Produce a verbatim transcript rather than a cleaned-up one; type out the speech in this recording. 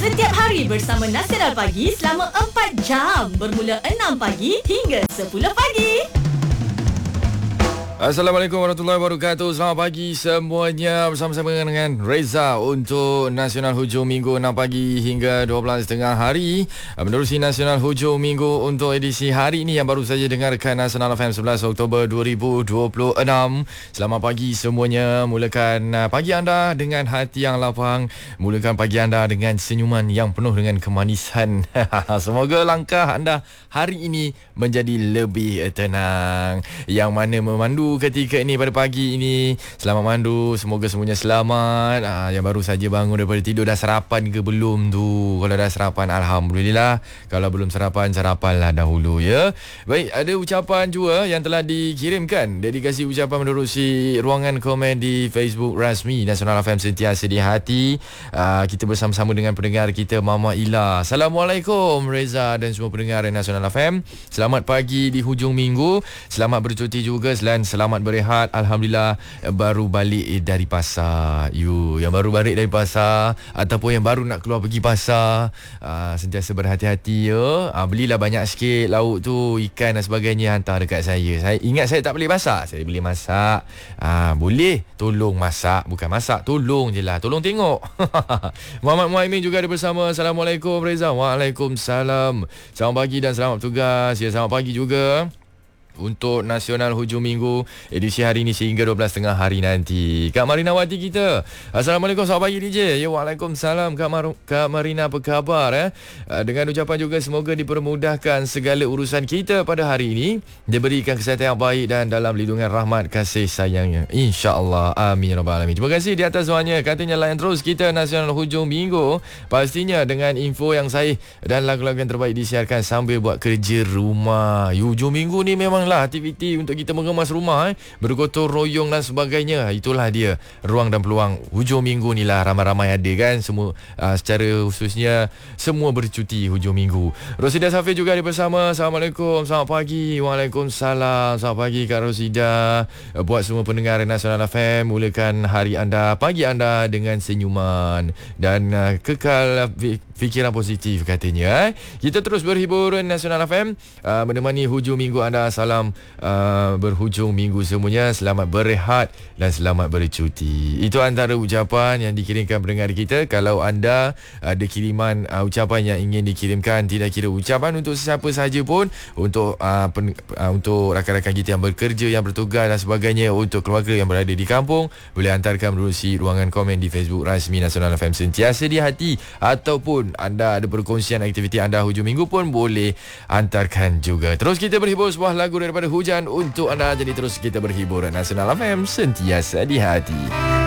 Setiap hari bersama Nasional Pagi selama empat jam bermula enam pagi hingga sepuluh pagi. Assalamualaikum warahmatullahi wabarakatuh. Selamat pagi semuanya, bersama-sama dengan Reza untuk Nasional Hujung Minggu enam pagi hingga dua belas tengah hari. Menerusi Nasional Hujung Minggu untuk edisi hari ini yang baru saja dengarkan Nasional F M sebelas Oktober dua ribu dua puluh enam. Selamat pagi semuanya. Mulakan pagi anda dengan hati yang lapang, mulakan pagi anda dengan senyuman yang penuh dengan kemanisan. Semoga langkah anda hari ini menjadi lebih tenang. Yang mana memandu ketika ini pada pagi ini, selamat mandu, semoga semuanya selamat. Ah, yang baru saja bangun daripada tidur, dah sarapan ke belum tu? Kalau dah sarapan, alhamdulillah. Kalau belum sarapan, sarapanlah dahulu ya. Baik, ada ucapan juga yang telah dikirimkan. Dedikasi ucapan menerusi ruangan komen di Facebook rasmi Nasional F M sentiasa di hati. Ah, kita bersama-sama dengan pendengar kita Mama Ila. Assalamualaikum Reza dan semua pendengar Nasional F M. Selamat pagi di hujung minggu. Selamat bercuti juga dan selamat berehat. Alhamdulillah baru balik dari pasar. You yang baru balik dari pasar ataupun yang baru nak keluar pergi pasar, uh, sentiasa berhati-hati ya. Uh, belilah banyak sikit lauk tu, ikan dan sebagainya, hantar dekat saya. Saya ingat saya tak boleh masak, saya boleh masak. Uh, boleh tolong masak, bukan masak, tolong je lah, tolong tengok. Muhammad Muhaimin juga ada bersama. Assalamualaikum Reza. Waalaikumsalam. Selamat pagi dan selamat bertugas. Ya, selamat pagi juga untuk Nasional Hujung Minggu edisi hari ini sehingga dua belas tengah hari nanti. Kak Marina Wati kita. Assalamualaikum, selamat pagi D J. Ya, waalaikumsalam Kak, Mar- Kak Marina, apa khabar eh? Dengan ucapan juga semoga dipermudahkan segala urusan kita pada hari ini, diberikan kesihatan yang baik dan dalam lindungan rahmat kasih sayangnya, insya-Allah. Amin ya rabbal alamin. Terima kasih di atas doanya. Katanya layan terus kita Nasional Hujung Minggu, pastinya dengan info yang sahih dan lagu-lagu yang terbaik disiarkan sambil buat kerja rumah. Hujung minggu ni memang lah aktiviti untuk kita mengemas rumah, eh, bergotong royong dan sebagainya. Itulah dia ruang dan peluang hujung minggu ni lah. Ramai-ramai ada kan, semua uh, secara khususnya semua bercuti hujung minggu. Rosida Safir juga ada bersama. Assalamualaikum, selamat pagi. Waalaikumsalam, selamat pagi Kak Rosida. Uh, buat semua pendengar Nasional F M, mulakan hari anda, pagi anda dengan senyuman dan uh, kekal fikiran positif katanya. Eh. Kita terus berhibur Nasional F M, uh, menemani hujung minggu anda. Salam uh, berhujung minggu semuanya. Selamat berehat dan selamat bercuti. Itu antara ucapan yang dikirimkan pendengar kita. Kalau anda ada kiriman uh, ucapan yang ingin dikirimkan, tidak kira ucapan untuk sesiapa sahaja pun, untuk uh, pen, uh, untuk rakan-rakan kita yang bekerja, yang bertugas dan sebagainya, untuk keluarga yang berada di kampung, boleh hantarkan menerusi ruangan komen di Facebook rasmi Nasional F M sentiasa di hati, ataupun anda ada perkongsian aktiviti anda hujung minggu pun boleh hantarkan juga. Terus kita berhibur sebuah lagu daripada Hujan untuk anda. Jadi terus kita berhibur. Nasional F M sentiasa di hati.